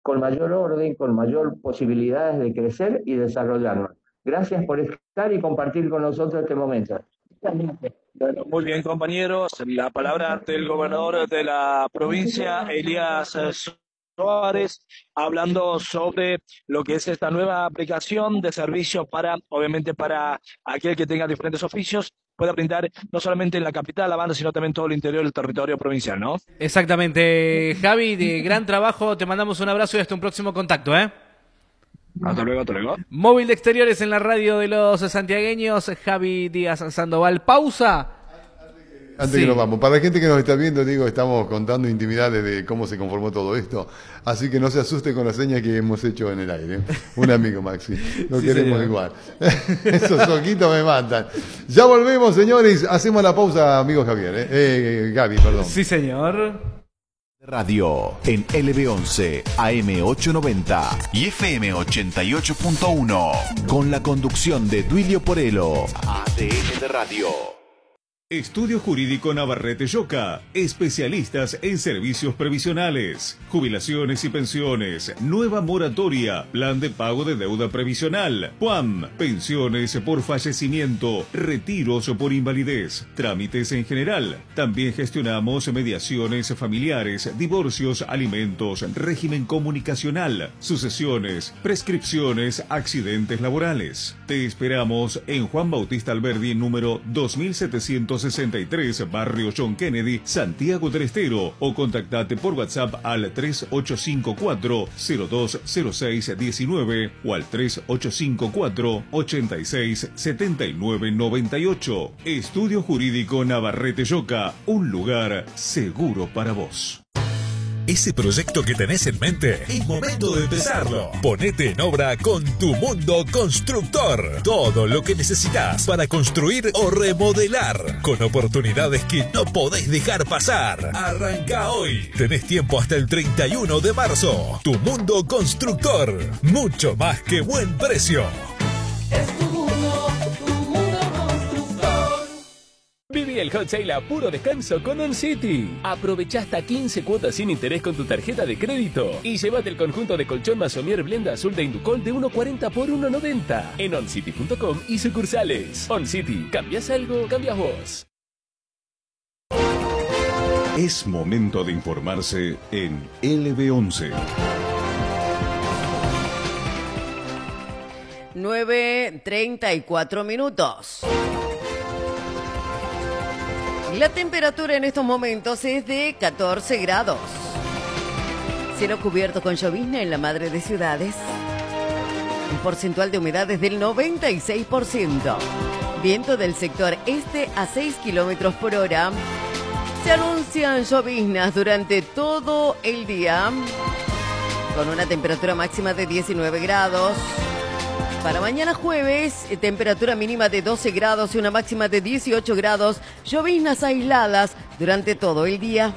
con mayor orden, con mayor posibilidades de crecer y desarrollarnos. Gracias por estar y compartir con nosotros este momento. Bueno, muy bien, compañeros. La palabra del gobernador de la provincia, Elías Suárez, hablando sobre lo que es esta nueva aplicación de servicio para, obviamente, para aquel que tenga diferentes oficios, pueda brindar no solamente en la capital, La Banda, sino también todo el interior del territorio provincial, ¿no? Exactamente, Javi, de gran trabajo, te mandamos un abrazo y hasta un próximo contacto, ¿eh? Hasta luego, hasta luego. Móvil de Exteriores en la radio de los santiagueños, Javi Díaz Sandoval. Pausa. Antes que nos vamos, para la gente que nos está viendo, digo, estamos contando intimidades de cómo se conformó todo esto, así que no se asuste con las señas que hemos hecho en el aire. Un amigo, Maxi, lo Sí, queremos señor. igual. Esos ojitos me matan. Ya volvemos, señores, hacemos la pausa, amigo Javier, Gaby, perdón. Sí, señor. Radio en LB11, AM890 y FM88.1. Con la conducción de Duilio Porelo. ADN de Radio. Estudio Jurídico Navarrete Yoca, especialistas en servicios previsionales, jubilaciones y pensiones, nueva moratoria, plan de pago de deuda previsional, PUAM, pensiones por fallecimiento, retiros por invalidez, trámites en general. También gestionamos mediaciones familiares, divorcios, alimentos, régimen comunicacional, sucesiones, prescripciones, accidentes laborales. Te esperamos en Juan Bautista Alberdi, número 2763, barrio John Kennedy, Santiago del Estero, o contactate por WhatsApp al 3854-020619 o al 3854-867998. Estudio Jurídico Navarrete Yoca, un lugar seguro para vos. Ese proyecto que tenés en mente, es momento de empezarlo. Ponete en obra con Tu Mundo Constructor. Todo lo que necesitas para construir o remodelar, con oportunidades que no podés dejar pasar. Arranca hoy. Tenés tiempo hasta el 31 de marzo. Tu Mundo Constructor. Mucho más que buen precio. Viví el hot sale a puro descanso con OnCity. Aprovecha hasta 15 cuotas sin interés con tu tarjeta de crédito y llévate el conjunto de colchón Masomier Blenda Azul de Inducol de 1.40 por 1.90 en oncity.com y sucursales. OnCity, ¿cambias algo? Cambias vos. Es momento de informarse en LB11. 9:34. La temperatura en estos momentos es de 14 grados. Cielo cubierto con llovizna en la madre de ciudades. Un porcentual de humedad es del 96%. Viento del sector este a 6 kilómetros por hora. Se anuncian lloviznas durante todo el día, con una temperatura máxima de 19 grados. Para mañana jueves, temperatura mínima de 12 grados y una máxima de 18 grados. Lloviznas aisladas durante todo el día.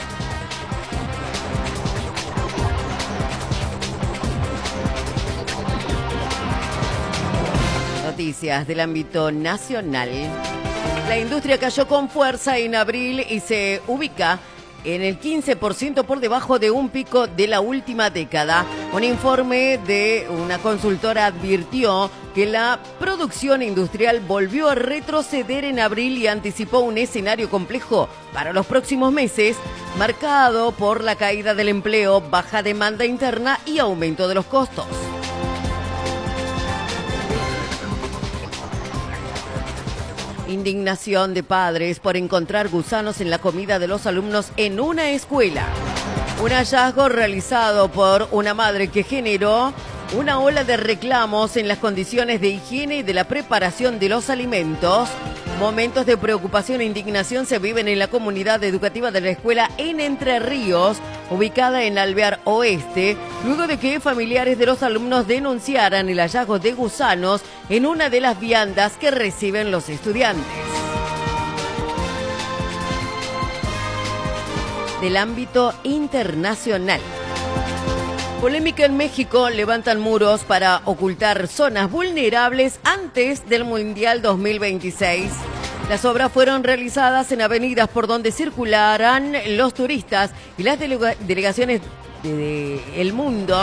Noticias del ámbito nacional. La industria cayó con fuerza en abril y se ubica en el 15% por debajo de un pico de la última década. Un informe de una consultora advirtió que la producción industrial volvió a retroceder en abril y anticipó un escenario complejo para los próximos meses, marcado por la caída del empleo, baja demanda interna y aumento de los costos. Indignación de padres por encontrar gusanos en la comida de los alumnos en una escuela. Un hallazgo realizado por una madre que generó una ola de reclamos en las condiciones de higiene y de la preparación de los alimentos. Momentos de preocupación e indignación se viven en la comunidad educativa de la escuela en Entre Ríos, ubicada en Alvear Oeste, luego de que familiares de los alumnos denunciaran el hallazgo de gusanos en una de las viandas que reciben los estudiantes. Del ámbito internacional. Polémica en México, levantan muros para ocultar zonas vulnerables antes del Mundial 2026. Las obras fueron realizadas en avenidas por donde circularán los turistas y las delegaciones El Mundo